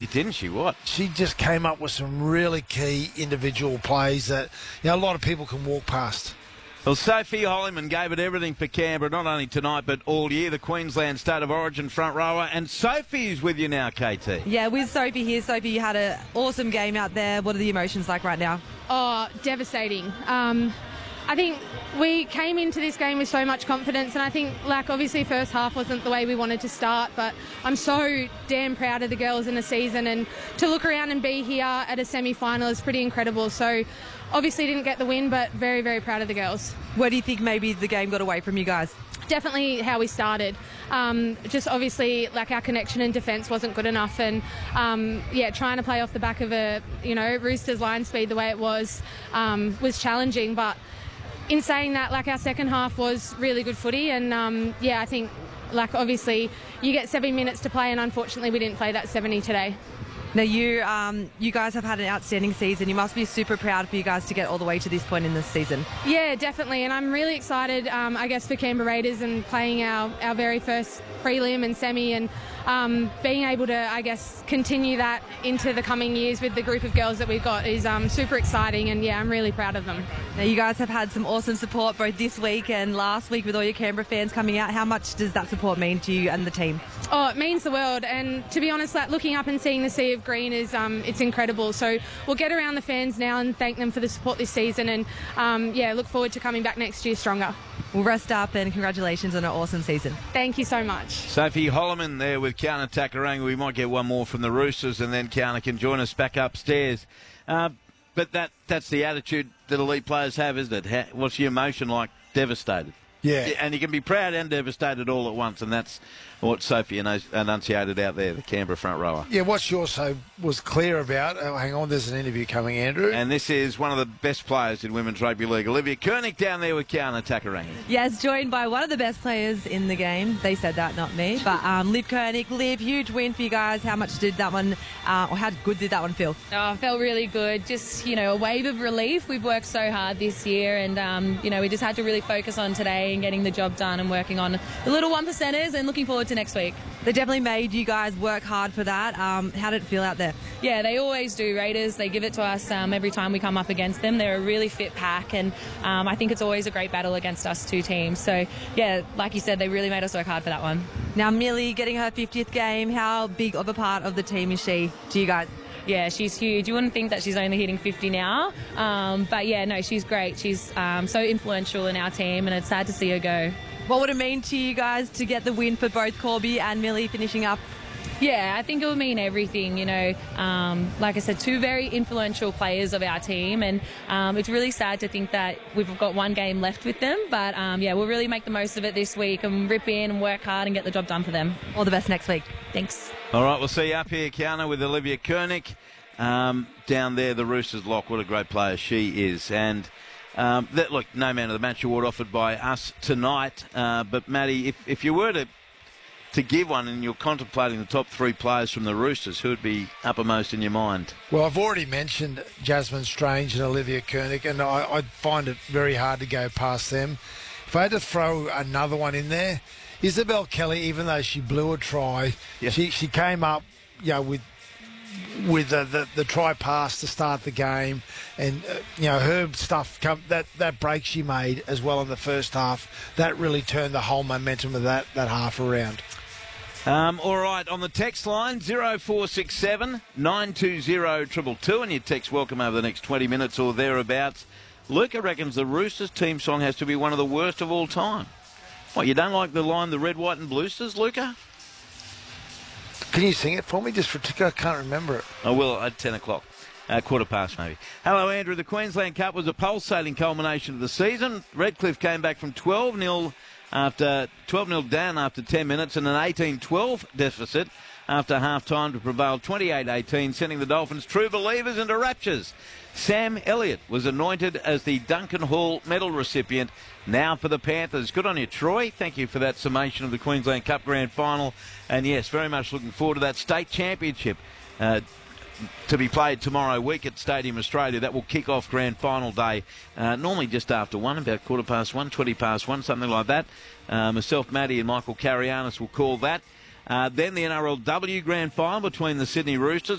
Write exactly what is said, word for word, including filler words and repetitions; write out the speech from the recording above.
didn't she? What? She just came up with some really key individual plays that, you know, a lot of people can walk past. Well, Sophie Holliman gave it everything for Canberra, not only tonight but all year, the Queensland State of Origin front rower. And Sophie's with you now, K T. Yeah, with Sophie here. Sophie, you had an awesome game out there. What are the emotions like right now? Oh, devastating. Um, I think we came into this game with so much confidence, and I think, like, obviously first half wasn't the way we wanted to start, but I'm so damn proud of the girls in the season, and to look around and be here at a semi-final is pretty incredible. So obviously didn't get the win, but very, very proud of the girls. Where do you think maybe the game got away from you guys? Definitely how we started. Um, just obviously, like, our connection in defence wasn't good enough, and um, yeah, trying to play off the back of a, you know, Roosters line speed the way it was um, was challenging. But in saying that, like, our second half was really good footy, and um, yeah, I think, like, obviously you get seven minutes to play, and unfortunately we didn't play that seventy today. Now, you um, you guys have had an outstanding season. You must be super proud for you guys to get all the way to this point in this season. Yeah, definitely. And I'm really excited, um, I guess, for Canberra Raiders and playing our, our very first prelim and semi, and um, being able to, I guess, continue that into the coming years with the group of girls that we've got is um, super exciting. And, yeah, I'm really proud of them. Now, you guys have had some awesome support both this week and last week with all your Canberra fans coming out. How much does that support mean to you and the team? Oh, it means the world. And to be honest, like, looking up and seeing the sea of green is um, it's incredible. So we'll get around the fans now and thank them for the support this season, and um, yeah, look forward to coming back next year stronger. Well, rest up and congratulations on an awesome season. Thank you so much. Sophie Holliman there with Kiana Takaranga. We might get one more from the Roosters, and then Kiana can join us back upstairs. Uh, but that that's the attitude that elite players have, isn't it? How, what's your emotion like? Devastated. Yeah. And you can be proud and devastated all at once, and that's what Sophie enunciated out there, the Canberra front rower. Yeah, what she also was clear about, oh, hang on, there's an interview coming, Andrew. And this is one of the best players in Women's Rugby League, Olivia Koenig, down there with Kiana Takaranga. Yes, joined by one of the best players in the game. They said that, not me. But um, Liv Koenig, Liv, huge win for you guys. How much did that one, uh, or how good did that one feel? Oh, it felt really good. Just, you know, a wave of relief. We've worked so hard this year, and, um, you know, we just had to really focus on today and getting the job done and working on the little one percenters and looking forward to next week. They definitely made you guys work hard for that. Um, how did it feel out there? Yeah, they always do, Raiders. They give it to us um, every time we come up against them. They're a really fit pack, and um, I think it's always a great battle against us two teams. So, yeah, like you said, they really made us work hard for that one. Now, Millie getting her fiftieth game, how big of a part of the team is she to you guys? Yeah, she's huge. You wouldn't think that she's only hitting fifty now. Um, but, yeah, no, she's great. She's um, so influential in our team, and it's sad to see her go. What would it mean to you guys to get the win for both Corby and Millie finishing up? Yeah, I think it would mean everything, you know. Um, like I said, two very influential players of our team, and um, it's really sad to think that we've got one game left with them. But, um, yeah, we'll really make the most of it this week and rip in and work hard and get the job done for them. All the best next week. Thanks. All right, we'll see you up here, Kiana, with Olivia Koenig. Um, down there, the Roosters lock. What a great player she is. And um, that, look, no man of the match award offered by us tonight. Uh, but, Maddie, if, if you were to to give one and you're contemplating the top three players from the Roosters, who would be uppermost in your mind? Well, I've already mentioned Jasmine Strange and Olivia Koenig, and I, I find it very hard to go past them. If I had to throw another one in there, Isabel Kelly, even though she blew a try, yeah. she, she came up, you know, with with the, the, the try pass to start the game, and uh, you know, her stuff come, that that break she made as well in the first half, that really turned the whole momentum of that that half around. Um, all right, on the text line, zero four six seven, nine two zero, two two two, and your text welcome over the next twenty minutes or thereabouts. Luca reckons the Roosters team song has to be one of the worst of all time. What, you don't like the line, the red, white and bluesters, Luca? Can you sing it for me just for a tick? I can't remember it. I will at ten o'clock. Uh, quarter past, maybe. Hello, Andrew. The Queensland Cup was a pulsating culmination of the season. Redcliffe came back from twelve nil after twelve nil down after ten minutes and an eighteen twelve deficit after half-time to prevail twenty-eight eighteen, sending the Dolphins true believers into raptures. Sam Elliott was anointed as the Duncan Hall medal recipient. Now for the Panthers. Good on you, Troy. Thank you for that summation of the Queensland Cup Grand Final. And yes, very much looking forward to that state championship uh, to be played tomorrow week at Stadium Australia. That will kick off Grand Final day, uh, normally just after one, about quarter past one, twenty past one, something like that. Uh, myself, Maddie and Michael Carianis will call that. Uh, then the N R L W Grand Final between the Sydney Roosters